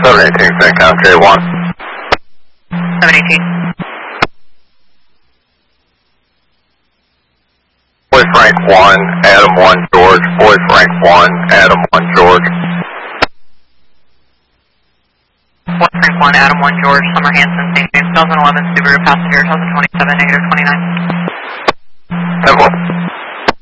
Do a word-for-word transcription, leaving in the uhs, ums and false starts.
seven eighteen, Fincom, J one. seven eighteen. Boy Frank one, Adam one, George. Boy Frank one, Adam one, George. Boy Frank one, Adam one, George. Summer Hanson, Saint James, two thousand eleven Subaru passenger, two thousand twenty-seven, negative twenty-nine. ten four.